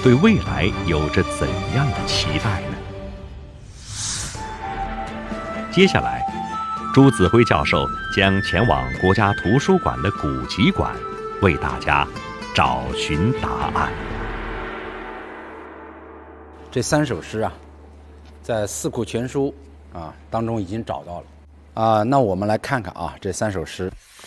对未来有着怎样的期待呢？接下来，朱子辉教授将前往国家图书馆的古籍馆，为大家找寻答案。 这3首诗啊，在《四库全书》当中已经找到了那我们来看看这3首诗。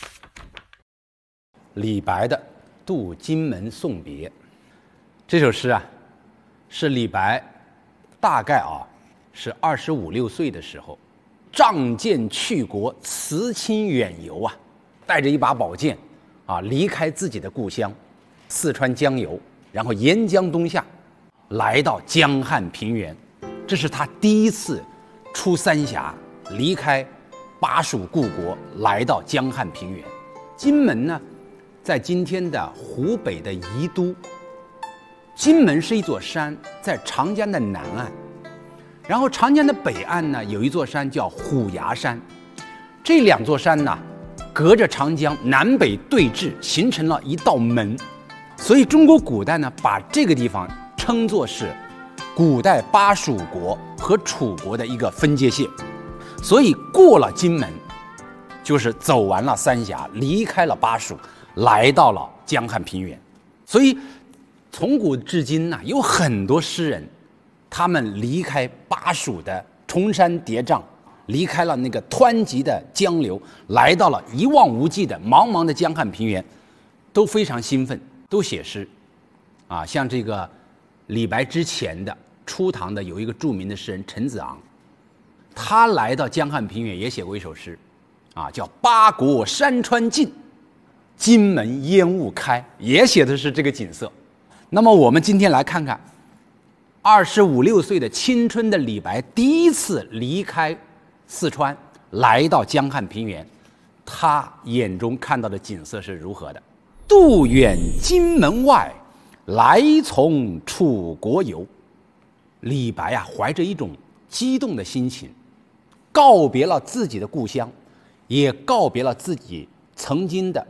李白的《渡荆门送别》这首诗是李白大概是25、26岁的时候，仗剑去国，辞亲远游带着一把宝剑离开自己的故乡四川江油，然后沿江东下，来到江汉平原。这是他第一次出三峡，离开巴蜀故国，来到江汉平原。荆门呢，在今天的湖北的宜都。荆门是一座山，在长江的南岸，然后长江的北岸呢，有一座山叫虎牙山。这2座山呢，隔着长江南北对峙，形成了一道门。所以中国古代呢，把这个地方称作是古代巴蜀国和楚国的一个分界线。所以过了荆门，就是走完了三峡，离开了巴蜀，来到了江汉平原。所以从古至今呢，有很多诗人，他们离开巴蜀的崇山叠嶂，离开了那个湍急的江流，来到了一望无际的茫茫的江汉平原，都非常兴奋，都写诗像这个李白之前的初唐的有一个著名的诗人陈子昂，他来到江汉平原也写过一首诗叫八国山川尽，荆门烟雾开，也写的是这个景色。那么我们今天来看看25、26岁的青春的李白第一次离开四川，来到江汉平原，他眼中看到的景色是如何的。渡远荆门外，来从楚国游。李白怀着一种激动的心情，告别了自己的故乡，也告别了自己曾经的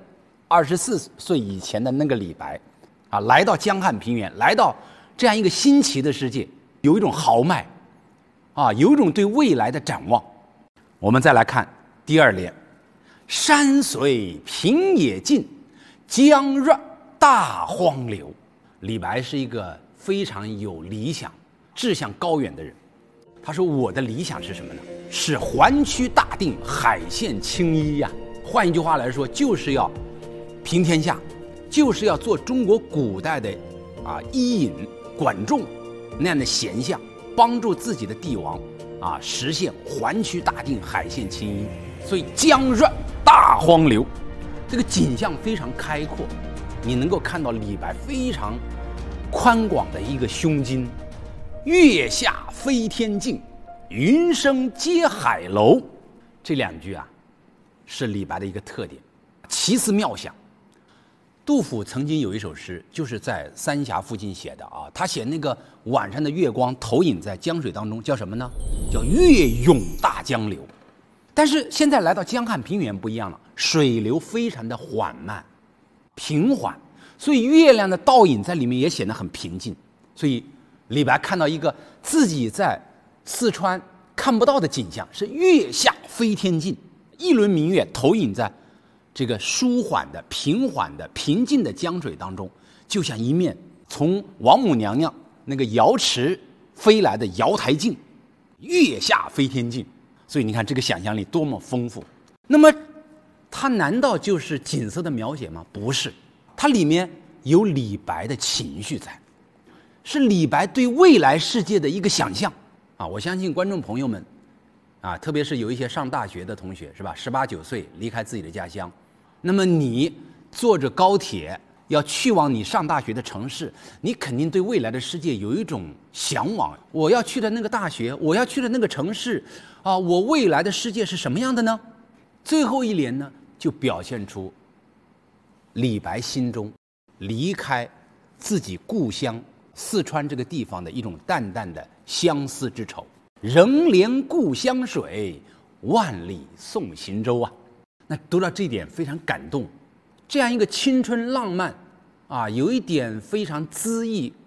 24岁以前的那个李白来到江汉平原，来到这样一个新奇的世界，有一种豪迈有一种对未来的展望。我们再来看第2联，山随平野尽，江润大荒流。李白是一个非常有理想、志向高远的人。他说我的理想是什么呢？是环区大定，海县青衣换一句话来说，就是要平天下，就是要做中国古代的伊尹、管仲那样的贤相，帮助自己的帝王实现环区大定，海县青衣。所以江润大荒流，这个景象非常开阔，你能够看到李白非常宽广的一个胸襟。月下飞天镜，云生接海楼。这2句是李白的一个特点，奇思妙想。杜甫曾经有一首诗，就是在三峡附近写的他写那个晚上的月光投影在江水当中，叫什么呢？叫月涌大江流。但是现在来到江汉平原不一样了，水流非常的缓慢平缓，所以月亮的倒影在里面也显得很平静。所以李白看到一个自己在四川看不到的景象，是月下飞天镜，一轮明月投影在这个舒缓的、平缓的、平静的江水当中，就像一面从王母娘娘那个瑶池飞来的瑶台镜，月下飞天镜。所以你看这个想象力多么丰富。那么它难道就是景色的描写吗？不是，它里面有李白的情绪在，是李白对未来世界的一个想象我相信观众朋友们特别是有一些上大学的同学，是吧？18、19岁离开自己的家乡，那么你坐着高铁要去往你上大学的城市，你肯定对未来的世界有一种向往。我要去的那个大学，我要去的那个城市我未来的世界是什么样的呢？最后一联呢，就表现出李白心中离开自己故乡四川这个地方的一种淡淡的相思之愁。仍怜故乡水，万里送行舟那读到这一点非常感动。这样一个青春浪漫有一点非常恣意